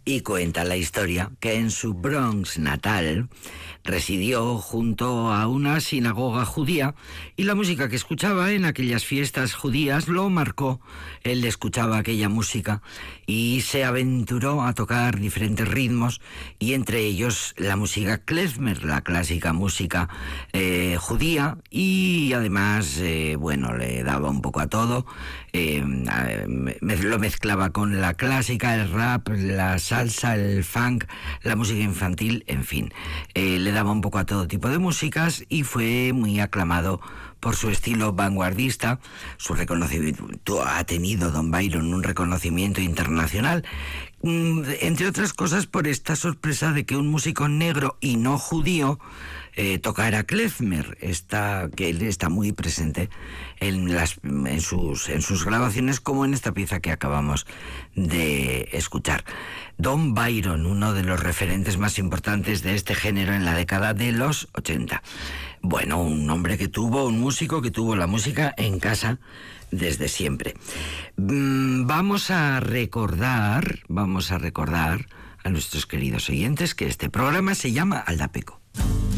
Y cuenta la historia que en su Bronx natal residió junto a una sinagoga judía y la música que escuchaba en aquellas fiestas judías lo marcó. Él escuchaba aquella música y se aventuró a tocar diferentes ritmos y entre ellos la música klezmer, la clásica música judía, y además, le daba un poco a todo. Lo mezclaba con la clásica, el rap, la salsa, el funk, la música infantil, en fin. Le daba un poco a todo tipo de músicas y fue muy aclamado por su estilo vanguardista. Su reconocimiento ha tenido Don Byron un reconocimiento internacional, entre otras cosas por esta sorpresa de que un músico negro y no judío tocara klezmer, que él está muy presente en sus grabaciones, como en esta pieza que acabamos de escuchar. Don Byron, uno de los referentes más importantes de este género en la década de los 80. Bueno, un músico que tuvo la música en casa desde siempre. Vamos a recordar a nuestros queridos oyentes que este programa se llama Aldapeco.